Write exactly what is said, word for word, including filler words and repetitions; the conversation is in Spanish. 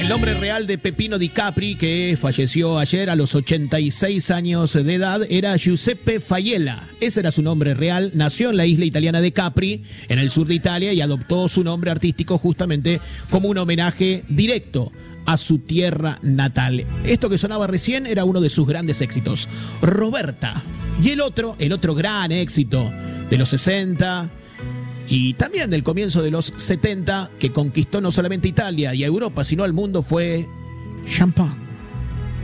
nombre real de Peppino Di Capri, que falleció ayer a los ochenta y seis años de edad, era Giuseppe Faiella. Ese era su nombre real. Nació en la isla italiana de Capri, en el sur de Italia, y adoptó su nombre artístico justamente como un homenaje directo a su tierra natal. Esto que sonaba recién era uno de sus grandes éxitos, Roberta. Y el otro, el otro gran éxito de los sesenta y también del comienzo de los setenta, que conquistó no solamente Italia y a Europa, sino al mundo, fue Champagne.